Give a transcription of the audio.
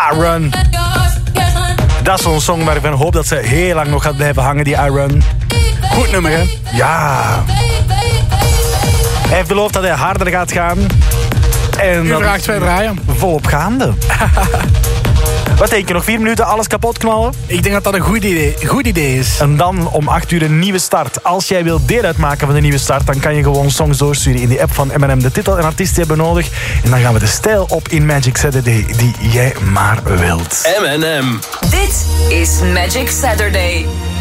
I-Run. Dat is zo'n song waar ik van hoop dat ze heel lang nog gaat blijven hangen, die I-Run. Goed nummer, hè? Ja. Hij heeft beloofd dat hij harder gaat gaan. En U vraagt wij draaien. Volop gaande. Wat denk je, nog 4 minuten alles kapot knallen? Ik denk dat dat een goed idee is. En dan om 8 uur een nieuwe start. Als jij wilt deel uitmaken van de nieuwe start, dan kan je gewoon songs doorsturen in die app van M&M. De titel en artiest die hebben nodig. En dan gaan we de stijl op in Magic Saturday die jij maar wilt. M&M. Dit is Magic Saturday.